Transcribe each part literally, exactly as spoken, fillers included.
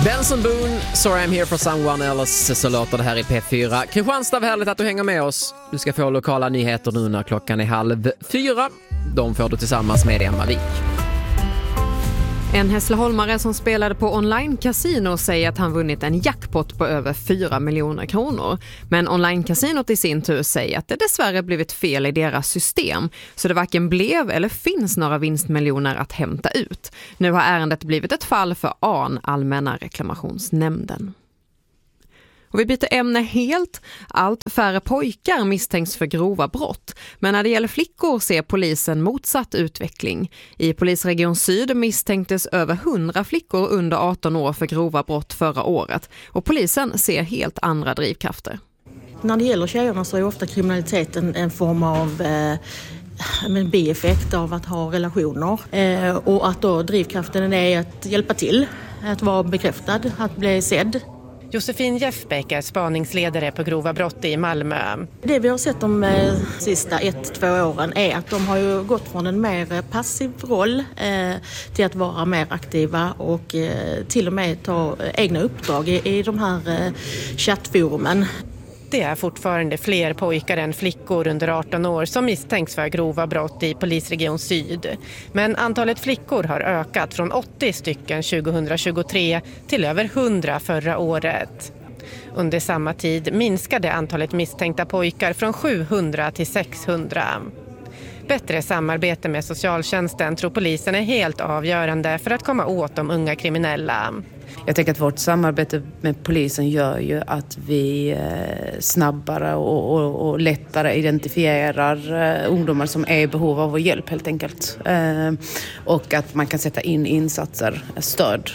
Benson Boone, Sorry I'm here for someone else, så låter det här i P fyra. Kristianstad, härligt att du hänger med oss. Du ska få lokala nyheter nu när klockan är halv fyra. De får du tillsammans med Emma Wik. En Hässleholmare som spelade på online-casino säger att han vunnit en jackpot på över fyra miljoner kronor. Men online-casinot i sin tur säger att det dessvärre blivit fel i deras system. Så det varken blev eller finns några vinstmiljoner att hämta ut. Nu har ärendet blivit ett fall för A N, Allmänna reklamationsnämnden. Och vi byter ämne helt. Allt färre pojkar misstänks för grova brott. Men när det gäller flickor ser polisen motsatt utveckling. I polisregion Syd misstänktes över hundra flickor under arton år för grova brott förra året. Och polisen ser helt andra drivkrafter. När det gäller tjejerna så är ofta kriminaliteten en form av eh, en bieffekt av att ha relationer. Eh, och att då drivkraften är att hjälpa till, att vara bekräftad, att bli sedd. Josefin Jeffbeck är spaningsledare på grova brott i Malmö. Det vi har sett de eh, sista ett, två åren är att de har ju gått från en mer passiv roll eh, till att vara mer aktiva och eh, till och med ta egna uppdrag i, i de här eh, chattforumen. Det är fortfarande fler pojkar än flickor under arton år som misstänks för grova brott i polisregion Syd. Men antalet flickor har ökat från åttio stycken tjugohundratjugotre till över hundra förra året. Under samma tid minskade antalet misstänkta pojkar från sjuhundra till sexhundra. Bättre samarbete med socialtjänsten tror polisen är helt avgörande för att komma åt de unga kriminella. Jag tänker att vårt samarbete med polisen gör ju att vi snabbare och, och, och lättare identifierar ungdomar som är i behov av hjälp helt enkelt. Och att man kan sätta in insatser, stöd,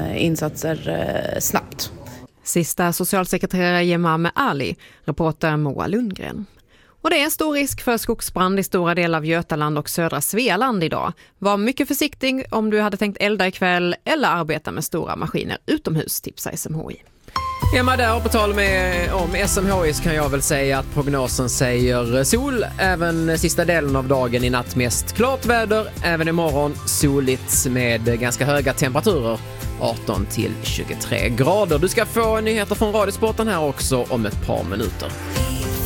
insatser snabbt. Sista socialsekreterare Jemame Ali, reporter Moa Lundgren. Och det är stor risk för skogsbrand i stora delar av Götaland och södra Svealand idag. Var mycket försiktig om du hade tänkt elda ikväll eller arbeta med stora maskiner utomhus, tipsar S M H I. Emma, där på tal med om S M H I kan jag väl säga att prognosen säger sol även sista delen av dagen, i natt mest klart väder, även imorgon soligt med ganska höga temperaturer, arton till tjugotre grader. Du ska få nyheter från Radiosporten här också om ett par minuter.